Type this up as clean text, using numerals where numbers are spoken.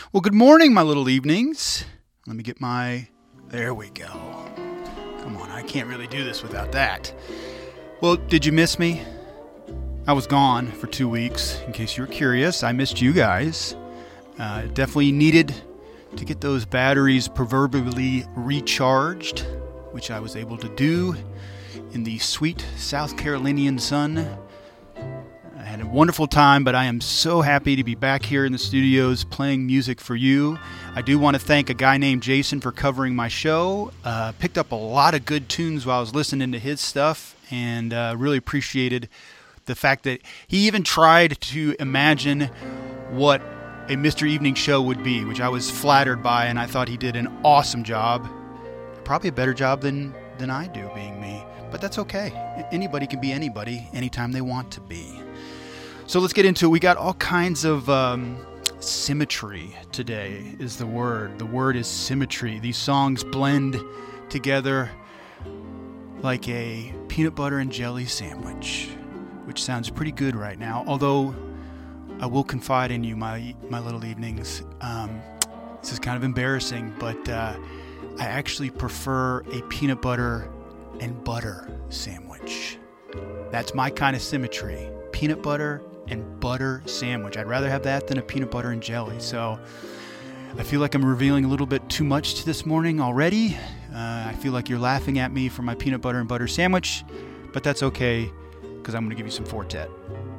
Well, good morning, my little evenings. Let me get there we go. Come on, I can't really do this without that. Well, did you miss me? I was gone for 2 weeks. In case you were curious, I missed you guys. Definitely needed to get those batteries proverbially recharged, which I was able to do in the sweet South Carolinian sun. I had a wonderful time, but I am so happy to be back here in the studios playing music for you. I do want to thank a guy named Jason for covering my show. Picked up a lot of good tunes while I was listening to his stuff, and really appreciated the fact that he even tried to imagine what a Mr. Evening show would be, which I was flattered by, and I thought he did an awesome job. Probably a better job than I do being me, but that's okay. Anybody can be anybody anytime they want to be. So let's get into it. We got all kinds of symmetry today is the word. The word is symmetry. These songs blend together like a peanut butter and jelly sandwich, which sounds pretty good right now. Although I will confide in you, my little evenings. This is kind of embarrassing, but I actually prefer a peanut butter and butter sandwich. That's my kind of symmetry. Peanut butter and butter sandwich. I'd rather have that than a peanut butter and jelly. So I feel like I'm revealing a little bit too much to this morning already. I feel like you're laughing at me for my peanut butter and butter sandwich, but that's okay because I'm going to give you some Fortet.